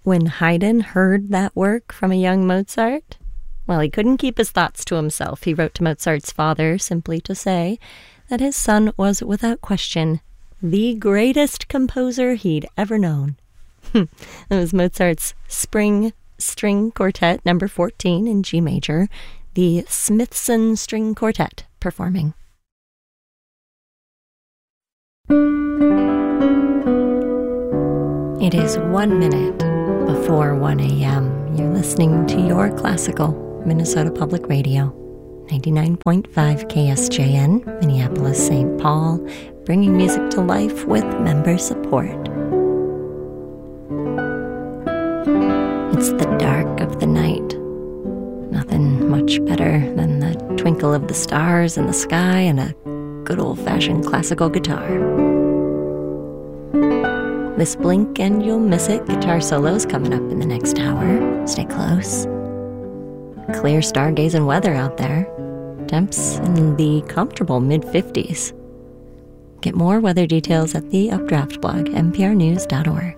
When Haydn heard that work from a young Mozart, well, he couldn't keep his thoughts to himself. He wrote to Mozart's father simply to say that his son was, without question, the greatest composer he'd ever known. It was Mozart's Spring String Quartet No. 14 in G major, the Smithson String Quartet performing. It is 1 minute before 1 a.m. You're listening to Your Classical, Minnesota Public Radio, 99.5 KSJN, Minneapolis, St. Paul, bringing music to life with member support. It's the dark of the night. Nothing much better than the twinkle of the stars in the sky and a good old-fashioned classical guitar. This blink and you'll miss it guitar solos coming up in the next hour. Stay close. Clear stargazing weather out there. Temps in the comfortable mid-50s. Get more weather details at the Updraft blog, nprnews.org.